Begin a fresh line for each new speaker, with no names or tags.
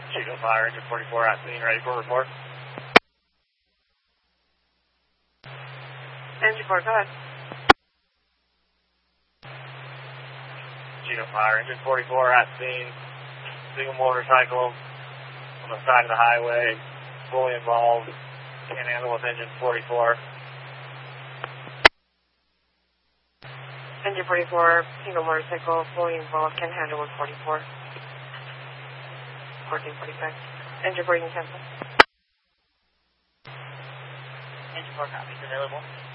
Chino Fire, engine 44 at scene, ready for report.
Engine 4, go ahead.
Chino Fire, engine 44 at scene, single motorcycle on the side of the highway, fully involved, can't handle with engine 44.
Engine 44, single motorcycle, fully involved, can handle with 44. 1445. Engine braking cancel.
Engine 4 copies available.